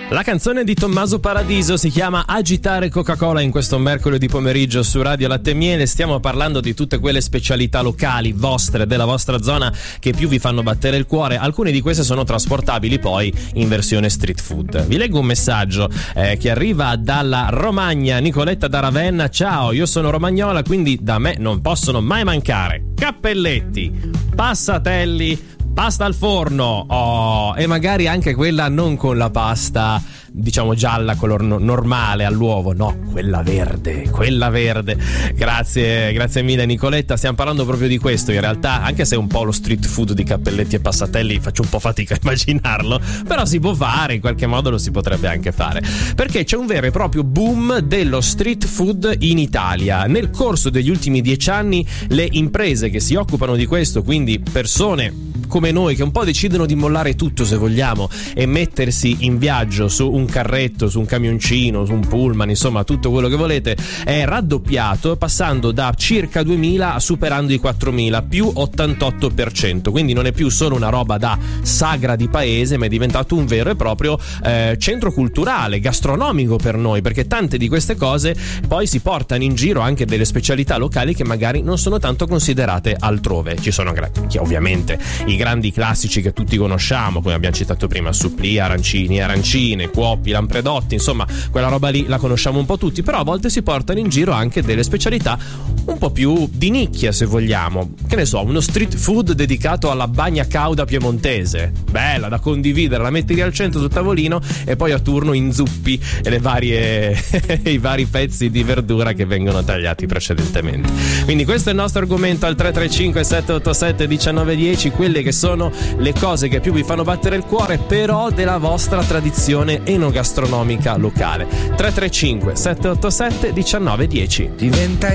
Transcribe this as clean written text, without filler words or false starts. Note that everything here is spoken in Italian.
La canzone di Tommaso Paradiso si chiama Agitare Coca-Cola in questo mercoledì pomeriggio su Radio Latte e Miele. Stiamo parlando di tutte quelle specialità locali vostre, della vostra zona, che più vi fanno battere il cuore. Alcune di queste sono trasportabili poi in versione street food. Vi leggo un messaggio che arriva dalla Romagna. Nicoletta da Ravenna: ciao, io sono romagnola, quindi da me non possono mai mancare cappelletti, passatelli, pasta al forno, e magari anche quella non con la pasta, diciamo gialla, color normale all'uovo, no, quella verde. Grazie mille Nicoletta, stiamo parlando proprio di questo in realtà, anche se è un po' lo street food di cappelletti e passatelli, faccio un po' fatica a immaginarlo, però si può fare, in qualche modo lo si potrebbe anche fare, perché c'è un vero e proprio boom dello street food in Italia. Nel corso degli ultimi 10 anni le imprese che si occupano di questo, quindi persone come noi che un po' decidono di mollare tutto, se vogliamo, e mettersi in viaggio su un carretto, su un camioncino, su un pullman, insomma tutto quello che volete, è raddoppiato, passando da circa 2.000 a superando i 4.000, più 88%. Quindi non è più solo una roba da sagra di paese, ma è diventato un vero e proprio centro culturale, gastronomico per noi, perché tante di queste cose poi si portano in giro anche delle specialità locali che magari non sono tanto considerate altrove. Ci sono ovviamente i grandi classici che tutti conosciamo, come abbiamo citato prima, supplì, arancini, arancine, cuoppi, lampredotti, insomma quella roba lì la conosciamo un po' tutti, però a volte si portano in giro anche delle specialità un po' più di nicchia, se vogliamo. Che ne so, uno street food dedicato alla bagna cauda piemontese, bella da condividere, la metti lì al centro sul tavolino e poi a turno inzuppi i vari pezzi di verdura che vengono tagliati precedentemente. Quindi questo è il nostro argomento al 335 787 1910, quelle che sono le cose che più vi fanno battere il cuore, però della vostra tradizione enogastronomica locale. 335 787 1910. Diventa